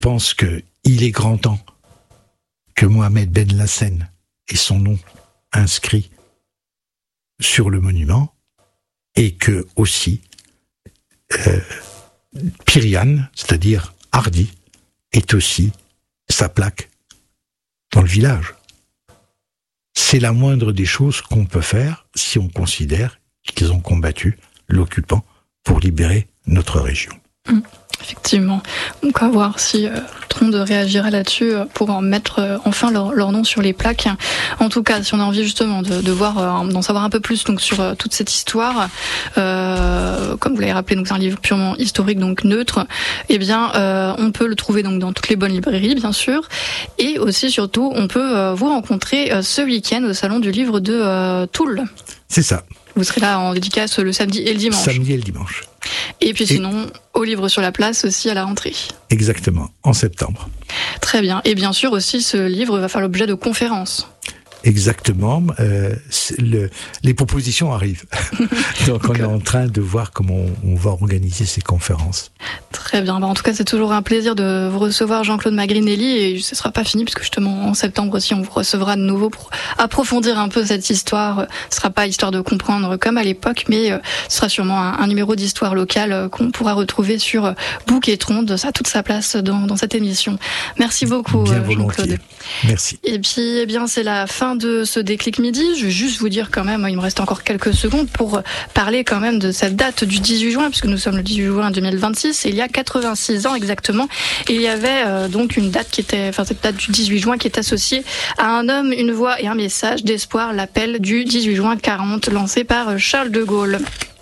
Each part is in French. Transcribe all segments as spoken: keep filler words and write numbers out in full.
pense que il est grand temps que Mohamed Ben Lassen ait son nom inscrit sur le monument et que aussi euh, Pyriane, c'est-à-dire Hardy, ait aussi sa plaque dans le village. C'est la moindre des choses qu'on peut faire si on considère qu'ils ont combattu l'occupant pour libérer notre région. Mmh, effectivement. Donc à voir si euh, Tronde réagira là-dessus pour en mettre euh, enfin leur, leur nom sur les plaques. En tout cas, si on a envie justement de, de voir, euh, d'en savoir un peu plus donc sur euh, toute cette histoire, euh, comme vous l'avez rappelé, donc c'est un livre purement historique, donc neutre. Eh bien, euh, on peut le trouver donc dans toutes les bonnes librairies, bien sûr, et aussi surtout, on peut euh, vous rencontrer euh, ce week-end au salon du livre de euh, Toul. C'est ça. Vous serez là en dédicace le samedi et le dimanche. Samedi et le dimanche. Et puis sinon, et... au livre sur la place aussi à la rentrée. Exactement, en septembre. Très bien. Et bien sûr aussi, ce livre va faire l'objet de conférences. Exactement. Euh, le, les propositions arrivent. Donc on est en train de voir comment on, on va organiser ces conférences. Très bien. Bah, en tout cas, c'est toujours un plaisir de vous recevoir, Jean-Claude Magrinelli, et ce ne sera pas fini puisque justement en septembre aussi, on vous recevra de nouveau pour approfondir un peu cette histoire. Ce sera pas histoire de comprendre comme à l'époque, mais ce sera sûrement un, un numéro d'histoire locale qu'on pourra retrouver sur Bouc et Tronde. Ça a toute sa place dans, dans cette émission. Merci beaucoup, bien Jean-Claude. Merci. Et puis, eh bien, c'est la fin de ce déclic midi. Je vais juste vous dire quand même, il me reste encore quelques secondes pour parler quand même de cette date du dix-huit juin, puisque nous sommes le dix-huit juin deux mille vingt-six, et il y a quatre-vingt-six ans exactement, il y avait euh, donc une date qui était, enfin cette date du dix-huit juin qui est associée à un homme, une voix et un message d'espoir, l'appel du dix-huit juin quarante, lancé par Charles de Gaulle.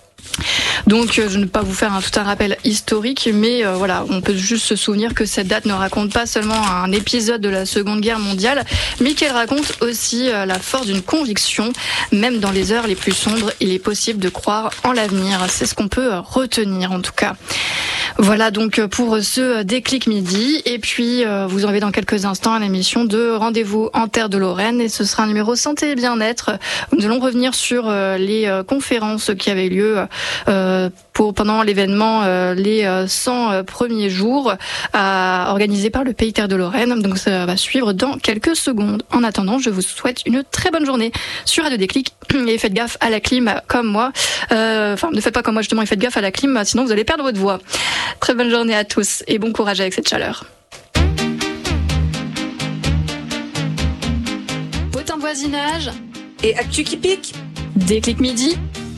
Donc je ne vais pas vous faire un, tout un rappel historique, mais euh, voilà, on peut juste se souvenir que cette date ne raconte pas seulement un épisode de la Seconde Guerre mondiale, mais qu'elle raconte aussi euh, la force d'une conviction. Même dans les heures les plus sombres, il est possible de croire en l'avenir. C'est ce qu'on peut retenir en tout cas. Voilà donc pour ce déclic midi. Et puis euh, vous en avez dans quelques instants une émission de Rendez-vous en Terre de Lorraine, et ce sera un numéro santé et bien-être. Nous allons revenir sur euh, les euh, conférences qui avaient lieu euh, pour pendant l'événement euh, les euh, cent euh, premiers jours euh, organisé par le Pays Terre de Lorraine. Donc ça va suivre dans quelques secondes. En attendant, je vous souhaite une très bonne journée sur Radio Déclic, et faites gaffe à la clim comme moi. Euh, enfin, ne faites pas comme moi justement, et faites gaffe à la clim, sinon vous allez perdre votre voix. Très bonne journée à tous et bon courage avec cette chaleur. Potin de voisinage et actu qui pique. Déclic midi.